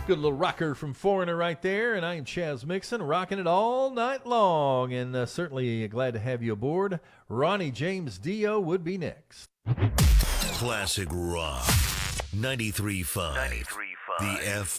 Good little rocker from Foreigner right there, and I am Chaz Mixon, rocking it all night long, and certainly glad to have you aboard. Ronnie James Dio would be next. Classic Rock 93.5. The